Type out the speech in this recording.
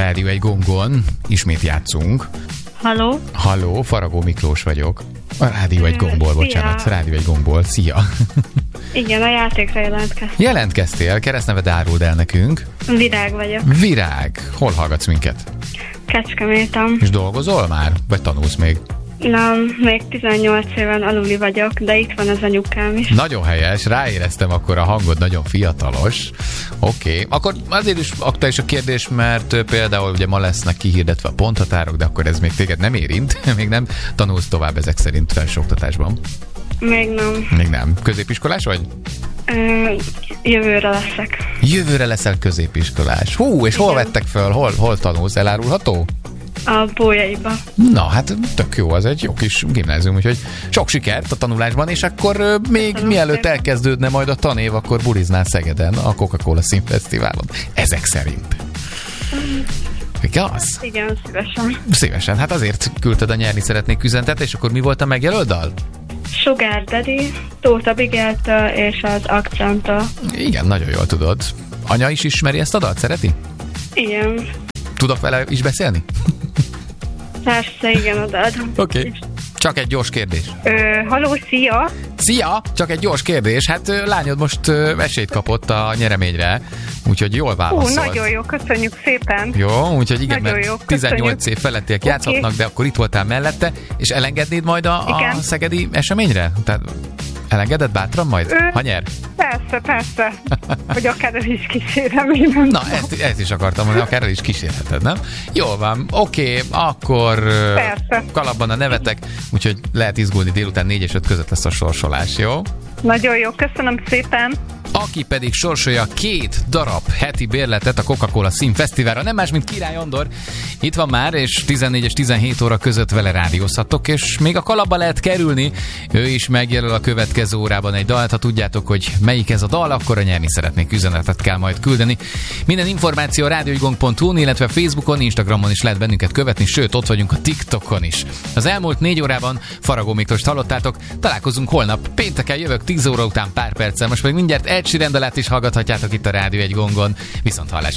Rádió egy gongon. Ismét játszunk. Halló? Halló, Faragó Miklós vagyok. A Rádió egy gongból, bocsánat. Rádió egy gongból. Szia! Igen, a játékra jelentkeztem. Jelentkeztél? Keresztnevet áruld el nekünk. Virág vagyok. Virág. Hol hallgatsz minket? Kecskeméten. És dolgozol már? Vagy tanulsz még? Nem, még 18 éven aluli vagyok, de itt van az anyukám is. Nagyon helyes, ráéreztem, akkor a hangod nagyon fiatalos. Oké. Akkor azért is aktuális a kérdés, mert például ugye ma lesznek kihirdetve a ponthatárok, de akkor ez még téged nem érint, még nem tanulsz tovább ezek szerint felsőoktatásban. Még nem. Még nem. Középiskolás vagy? Jövőre leszek. Jövőre leszel középiskolás. Hú, és hol vettek föl? Hol tanulsz? Elárulható? A Bolyaiba. Na, hát tök jó, az egy jó kis gimnázium, úgyhogy sok sikert a tanulásban, és akkor még mielőtt elkezdődne majd a tanév, akkor buliznál Szegeden a Coca-Cola Színfesztiválon. Ezek szerint. Igaz? Igen, szívesen. Szívesen, hát azért küldted a Nyerni Szeretnék üzenetet, és akkor mi volt a megjelölt dal? Sugar Daddy, Tóth Abigailtől és az Akcentől. Igen, nagyon jól tudod. Anya is ismeri ezt a dalt, szereti? Igen. Tudok vele is beszélni? Persze, igen, odaadom. Oké. Csak egy gyors kérdés. Halló, szia! Szia! Csak egy gyors kérdés. Hát lányod most esélyt kapott a nyereményre, úgyhogy jól válaszolt. Nagyon jó, köszönjük szépen. Jó, úgyhogy igen, nagyon mert jó, 18 év felettiek játszhatnak, de akkor itt voltál mellette, és elengednéd majd a szegedi eseményre? Tehát elengeded bátran majd, ha nyer? Persze. Hogy akár el is kísérem. Na, ezt is akartam mondani, akár el is kísérheted, nem? Jól van, oké, akkor kalapban a nevetek, úgyhogy lehet izgulni, délután 4 és 5 között lesz a sorsolás, jó? Nagyon jó, köszönöm szépen. Aki pedig sorsolja 2 darab heti bérletet a Coca-Cola Színfesztiválra, nem más, mint Király Andor. Itt van már, és 14 és 17 óra között vele rádiózhattok, és még a kalapba lehet kerülni. Ő is megjelöl a következő órában egy dalt. Ha tudjátok, hogy melyik ez a dal, akkor a Nyerni Szeretnék üzenetet kell majd küldeni. Minden információ a radioegong.hu-n, illetve Facebookon, Instagramon is lehet bennünket követni, sőt, ott vagyunk a TikTokon is. Az elmúlt 4 órában Faragó Miklost hallottátok, találkozunk holnap. Pénteken jövök 10 óra után pár perccel, most meg mindjárt Ed Sheeran dalát is hallgathatjátok itt a Rádió egy gongon. Viszont hallásra!